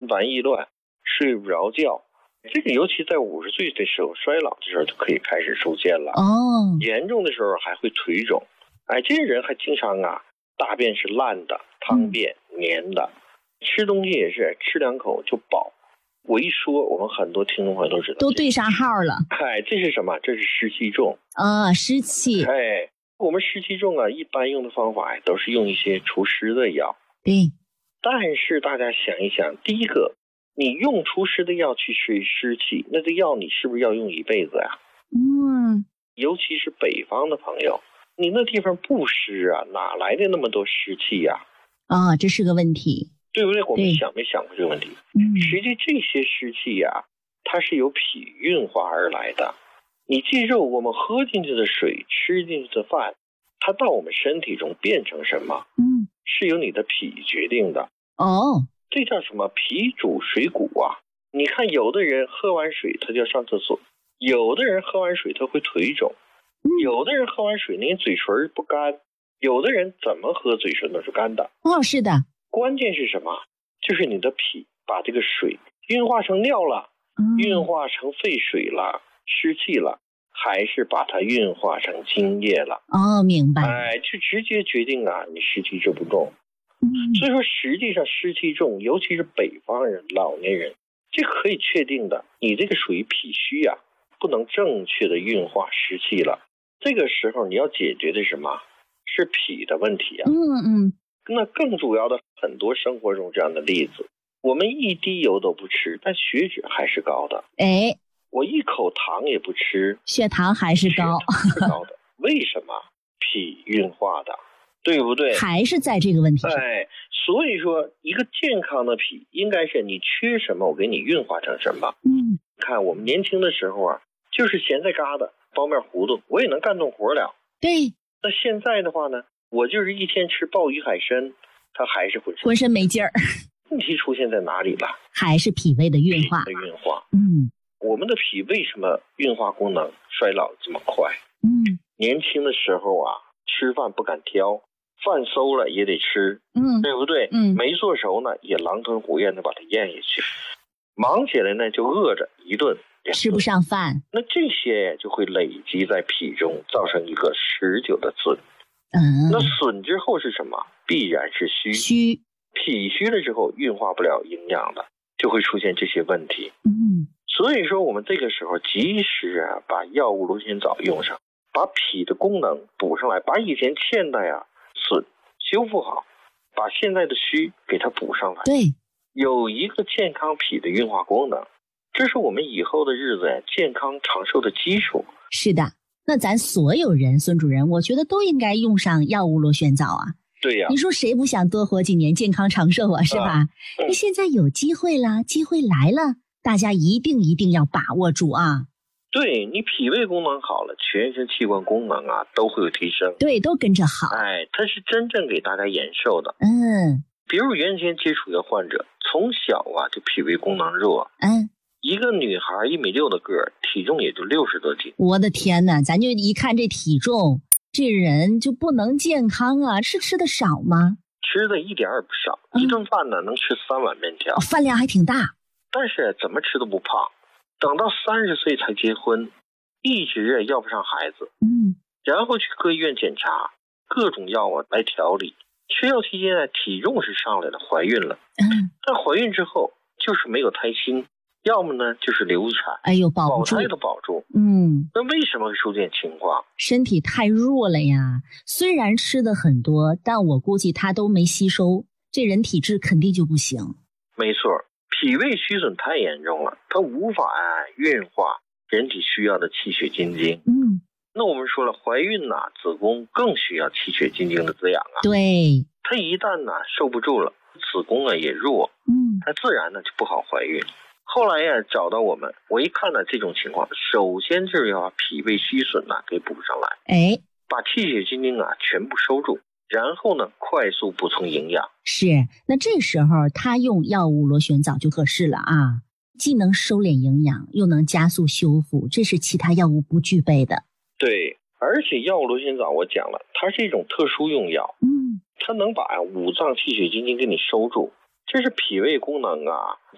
烦意乱，睡不着觉。这个尤其在50岁的时候，衰老的时候就可以开始出现了。严重的时候还会腿肿。这些人还经常大便是烂的，汤便黏的，吃东西也是吃2口就饱。我一说，我们很多听众朋友都知道， 都对上号了。 这是什么？这是湿气重湿气。 我们湿气重一般用的方法都是用一些除湿的药。 对。 但是大家想一想，第一个，你用除湿的药去去湿气，那这药你是不是要用一辈子呀？尤其是北方的朋友，你那地方不湿哪来的那么多湿气呀？ 这是个问题。 对不对？我们想没想过这个问题？实际这些湿气它是由脾运化而来的。你记住，我们喝进去的水，吃进去的饭，它到我们身体中变成什么？是由你的脾决定的。这叫什么？脾主水谷你看，有的人喝完水他就要上厕所，有的人喝完水他会腿肿，有的人喝完水连嘴唇不干，有的人怎么喝嘴唇都是干的。 是的。 关键是什么？就是你的脾把这个水运化成尿了，运化成废水了，湿气了，还是把它运化成精液了。 明白。 就直接决定你湿气重不重。所以说实际上湿气重，尤其是北方人老年人，这可以确定的，你这个属于脾虚不能正确的运化湿气了。这个时候你要解决的是什么？是脾的问题那更主要的，很多生活中这样的例子，我们一滴油都不吃，但血脂还是高的。我一口糖也不吃， 血糖还是高。 是高的。为什么？脾运化的，对不对？ 还是在这个问题上。 所以说一个健康的脾应该是你缺什么我给你运化成什么。看我们年轻的时候就是咸菜疙瘩包面糊涂，我也能干动活了。 对。 那现在的话呢，我就是一天吃鲍鱼海参，它还是浑身没劲儿。 问题出现在哪里了？ 还是脾胃的运化。 我们的脾为什么运化功能衰老这么快？年轻的时候吃饭不敢挑，饭馊了也得吃，对不对？没做熟呢，也狼吞虎咽的把它咽下去。忙起来呢，就饿着一顿吃不上饭。 那这些就会累积在脾中，造成一个持久的损。那损之后是什么？必然是虚。脾虚了之后运化不了营养了，就会出现这些问题。所以说我们这个时候及时把药物螺旋藻用上，把脾的功能补上来，把以前欠的损修复好，把现在的虚给它补上来。 对， 有一个健康脾的运化功能，这是我们以后的日子健康长寿的基础。 是的。那咱所有人，孙主任，我觉得都应该用上药物螺旋藻对呀。 你说谁不想多活几年，健康长寿是吧？那现在有机会了，机会来了，大家一定要把握住对，你脾胃功能好了，全身器官功能都会有提升。 对，都跟着好。 它是真正给大家延寿的。比如原先接触的患者，从小就脾胃功能弱。一个女孩1.6米的个儿，体重也就60多斤。 我的天哪，咱就一看这体重，这人就不能健康是吃的少吗？ 吃的一点也不少，一顿饭呢能吃3碗面条。 饭量还挺大。 但是怎么吃都不胖。等到30岁才结婚，一直要不上孩子。然后去各医院检查，各种药来调理。吃药期间体重是上来了，怀孕了。但怀孕之后就是没有胎心，要么呢就是流产。保胎都保住。那为什么会出现情况？ 身体太弱了呀。虽然吃的很多，但我估计他都没吸收，这人体质肯定就不行。 没错，脾胃虚损太严重了，它无法运化人体需要的气血津精。那我们说了，怀孕子宫更需要气血津精的滋养对， 它一旦受不住了，子宫也弱，它自然就不好怀孕。后来找到我一看这种情况，首先就是要把脾胃虚损给补上来。把气血津精全部收住，然后快速补充营养。 是，那这时候他用药物螺旋藻就合适了既能收敛营养，又能加速修复，这是其他药物不具备的。 对，而且药物螺旋藻我讲了，它是一种特殊用药。它能把5脏气血津精给你收住，这是脾胃功能